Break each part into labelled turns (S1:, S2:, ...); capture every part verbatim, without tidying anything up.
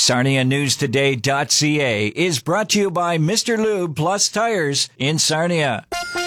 S1: Sarnia News Today dot C A is brought to you by Mister Lube Plus Tires in Sarnia.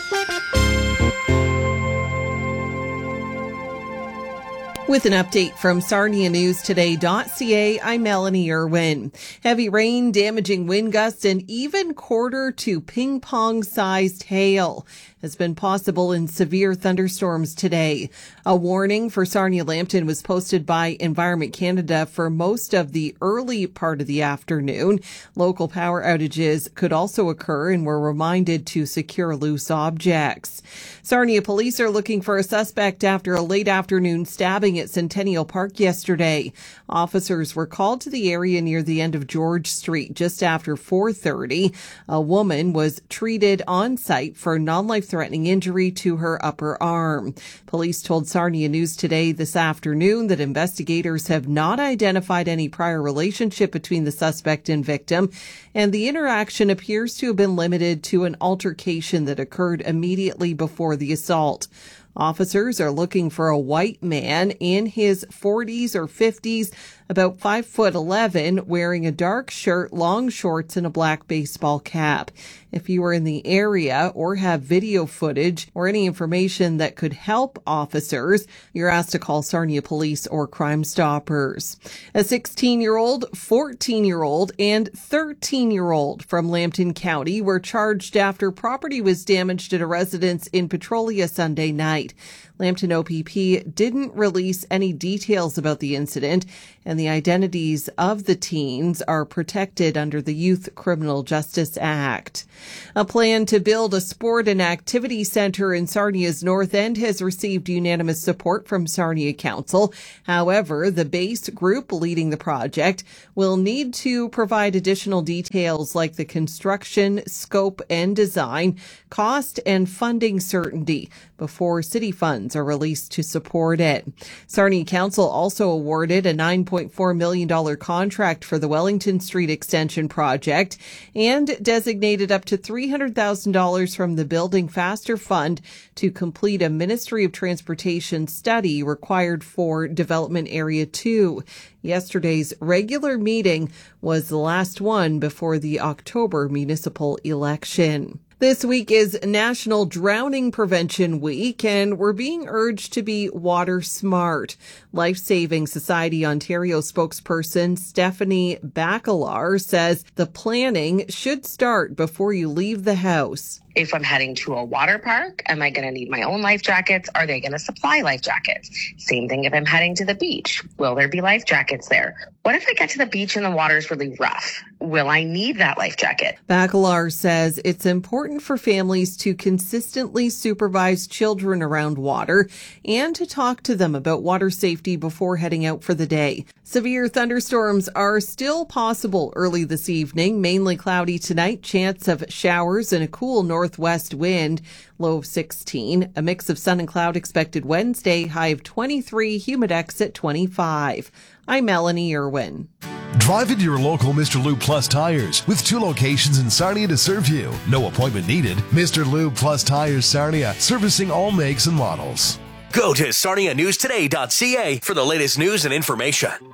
S2: With an update from Sarnia News Today dot C A, I'm Melanie Irwin. Heavy rain, damaging wind gusts, and even quarter to ping pong sized hail has been possible in severe thunderstorms today. A warning for Sarnia Lambton was posted by Environment Canada for most of the early part of the afternoon. Local power outages could also occur and were reminded to secure loose objects. Sarnia police are looking for a suspect after a late afternoon stabbing at Centennial Park yesterday. Officers were called to the area near the end of George Street just after four thirty. A woman was treated on site for non-life-threatening injury to her upper arm. Police told Sarnia News Today this afternoon that investigators have not identified any prior relationship between the suspect and victim, and the interaction appears to have been limited to an altercation that occurred immediately before the assault. Officers are looking for a white man in his forties or fifties, about five foot eleven, wearing a dark shirt, long shorts, and a black baseball cap. If you are in the area or have video footage or any information that could help officers, you're asked to call Sarnia Police or Crime Stoppers. A sixteen-year-old, fourteen-year-old, and thirteen-year-old from Lambton County were charged after property was damaged at a residence in Petrolia Sunday night. Lambton O P P didn't release any details about the incident, and the identities of the teens are protected under the Youth Criminal Justice Act. A plan to build a sport and activity centre in Sarnia's North End has received unanimous support from Sarnia Council. However, the base group leading the project will need to provide additional details like the construction, scope and design, cost and funding certainty before city funds are released to support it. Sarnia Council also awarded a nine point four million dollars contract for the Wellington Street Extension project and designated up to three hundred thousand dollars from the Building Faster Fund to complete a Ministry of Transportation study required for Development Area two. Yesterday's regular meeting was the last one before the October municipal election. This week is National Drowning Prevention Week, and we're being urged to be water smart. Life Saving Society Ontario spokesperson Stephanie Bacalar says the planning should start before you leave the house.
S3: If I'm heading to a water park, am I going to need my own life jackets? Are they going to supply life jackets? Same thing if I'm heading to the beach. Will there be life jackets there? What if I get to the beach and the water is really rough? Will I need that life jacket?
S2: Bacalar says it's important for families to consistently supervise children around water and to talk to them about water safety before heading out for the day. Severe thunderstorms are still possible early this evening, mainly cloudy tonight, chance of showers and a cool northwest wind, low of sixteen. A mix of sun and cloud expected Wednesday, high of twenty-three, humidex at twenty-five. I'm Melanie Irwin.
S4: Drive into your local Mister Lube Plus Tires with two locations in Sarnia to serve you. No appointment needed. Mister Lube Plus Tires Sarnia, servicing all makes and models.
S5: Go to Sarnia News Today dot C A for the latest news and information.